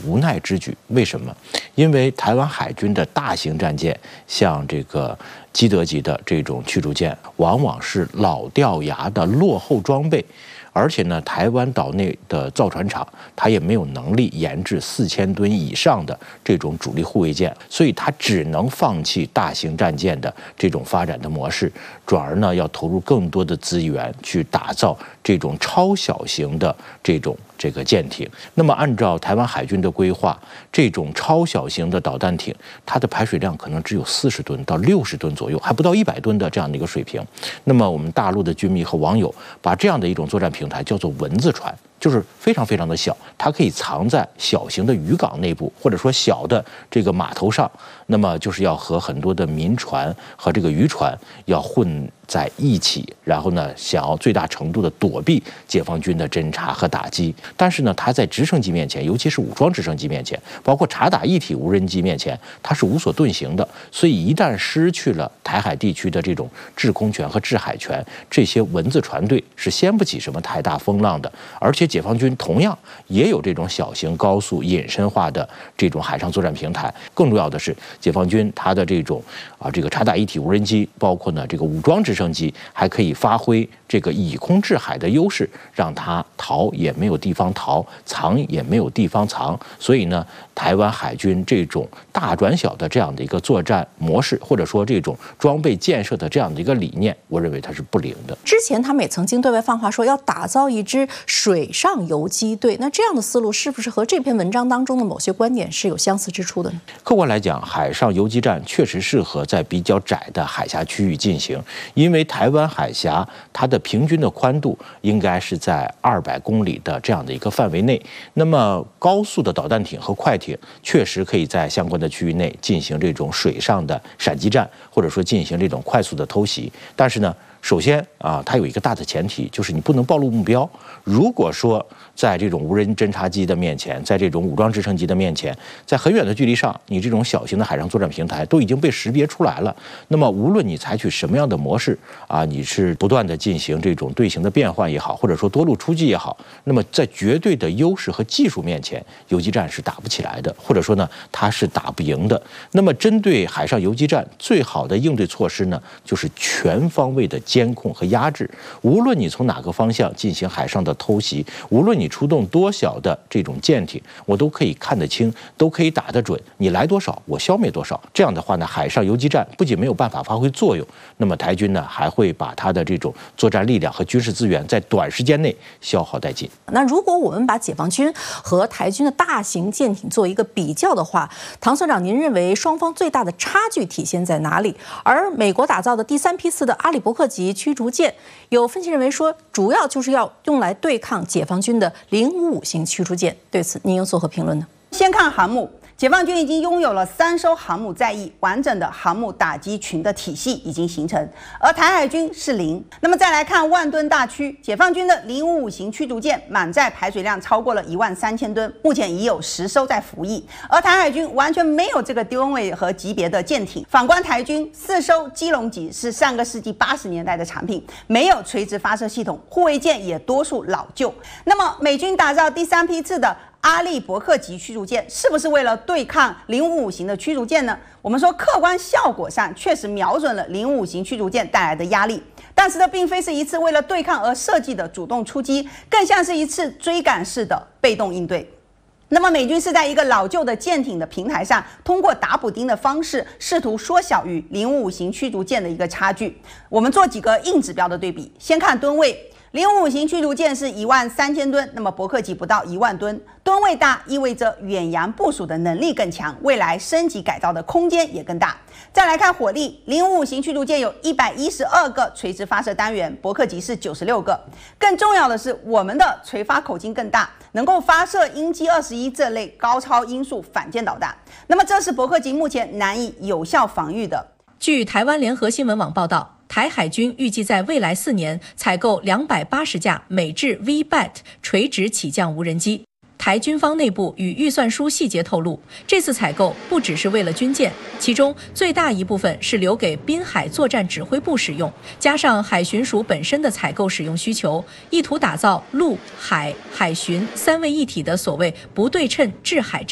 无奈之举。为什么？因为台湾海军的大型战舰，像这个基德级的这种驱逐舰，往往是老掉牙的落后装备。而且呢，台湾岛内的造船厂它也没有能力研制4000吨以上的这种主力护卫舰，所以它只能放弃大型战舰的这种发展的模式，转而呢要投入更多的资源去打造这种超小型的这个舰艇。那么按照台湾海军的规划，这种超小型的导弹艇，它的排水量可能只有40吨到60吨左右，还不到100吨的这样的一个水平。那么我们大陆的军迷和网友把这样的一种作战平台叫做蚊子船，就是非常非常的小，它可以藏在小型的渔港内部，或者说小的这个码头上。那么就是要和很多的民船和这个渔船要混在一起，然后呢，想要最大程度的躲避解放军的侦察和打击。但是呢，它在直升机面前，尤其是武装直升机面前，包括察打一体无人机面前，它是无所遁形的。所以一旦失去了台海地区的这种制空权和制海权，这些蚊子船队是掀不起什么太大风浪的。而且解放军同样也有这种小型高速隐身化的这种海上作战平台。更重要的是，解放军它的这种这个察打一体无人机，包括呢这个武装直升机，还可以发挥这个以空制海的优势，让它逃也没有地方逃，藏也没有地方藏。所以呢，台湾海军这种大转小的这样的一个作战模式，或者说这种装备建设的这样的一个理念，我认为它是不灵的。 之前他们也曾经对外放话说要打造一支水上游击队，那这样的思路是不是和这篇文章当中的某些观点是有相似之处的呢？ 客观来讲，海上游击战确实适合在比较窄的海峡区域进行，因为台湾海峡它的平均的宽度应该是在200公里的这样的一个范围内。那么高速的导弹艇和快艇确实可以在相关的区域内进行这种水上的闪击战，或者说进行这种快速的偷袭。但是呢，首先它有一个大的前提，就是你不能暴露目标。如果说在这种无人侦察机的面前，在这种武装直升机的面前，在很远的距离上，你这种小型的海上作战平台都已经被识别出来了。那么无论你采取什么样的模式你是不断的进行这种队形的变换也好，或者说多路出击也好，那么在绝对的优势和技术面前，游击战是打不起来的，或者说呢，它是打不赢的。那么针对海上游击战，最好的应对措施呢，就是全方位的监控和压制。无论你从哪个方向进行海上的偷袭，无论你出动多小的这种舰艇，我都可以看得清，都可以打得准，你来多少我消灭多少。这样的话呢，海上游击战不仅没有办法发挥作用，那么台军呢还会把它的这种作战力量和军事资源在短时间内消耗殆尽。 那如果我们把解放军和台军的大型舰艇做一个比较的话，唐所长，您认为双方最大的差距体现在哪里？而美国打造的第3批次的阿里伯克级驱逐舰，有分析认为说，主要就是要用来对抗解放军的055型驱逐舰。对此，您有作何评论呢？ 先看航母。解放军已经拥有了3艘航母在役，完整的航母打击群的体系已经形成，而台海军是0。那么再来看万吨大驱，解放军的055型驱逐舰满载排水量超过了13000吨，目前已有10艘在服役，而台海军完全没有这个吨位和级别的舰艇。反观台军，4艘基隆级是上个世纪80年代的产品，没有垂直发射系统，护卫舰也多数老旧。那么美军打造第3批次的阿利伯克级驱逐舰是不是为了对抗055型的驱逐舰呢？我们说客观效果上确实瞄准了055型驱逐舰带来的压力，但是这并非是一次为了对抗而设计的主动出击，更像是一次追赶式的被动应对。那么美军是在一个老旧的舰艇的平台上，通过打补丁的方式，试图缩小与055型驱逐舰的一个差距。我们做几个硬指标的对比，先看吨位。055型驱逐舰是13000吨，那么伯克级不到1万吨，吨位大意味着远洋部署的能力更强，未来升级改造的空间也更大。再来看火力，055型驱逐舰有112个垂直发射单元，伯克级是96个。更重要的是，我们的垂发口径更大，能够发射鹰击21这类高超音速反舰导弹。那么这是伯克级目前难以有效防御的。 据台湾联合新闻网报道，台海军预计在未来4年采购280架美制 V-BAT 垂直起降无人机。台军方内部与预算书细节透露，这次采购不只是为了军舰，其中最大一部分是留给滨海作战指挥部使用，加上海巡署本身的采购使用需求，意图打造陆海海巡3位一体的所谓不对称制海战。